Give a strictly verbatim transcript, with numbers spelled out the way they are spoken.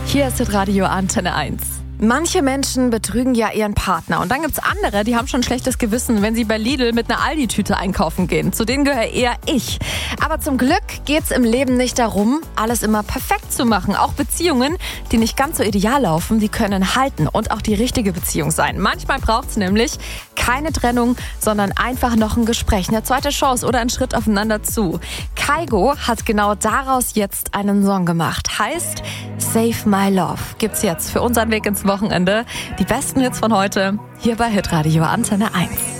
Hier ist Radio Antenne eins. Manche Menschen betrügen ja ihren Partner und dann gibt's andere, die haben schon schlechtes Gewissen, wenn sie bei Lidl mit einer Aldi-Tüte einkaufen gehen. Zu denen gehöre eher ich. Aber zum Glück geht's im Leben nicht darum, alles immer perfekt zu machen. Auch Beziehungen, die nicht ganz so ideal laufen, die können halten und auch die richtige Beziehung sein. Manchmal braucht's nämlich keine Trennung, sondern einfach noch ein Gespräch, eine zweite Chance oder einen Schritt aufeinander zu. Kygo hat genau daraus jetzt einen Song gemacht. Heißt Save My Love. Gibt's jetzt für unseren Weg ins Wochenende. Die besten Hits von heute hier bei Hitradio Antenne eins.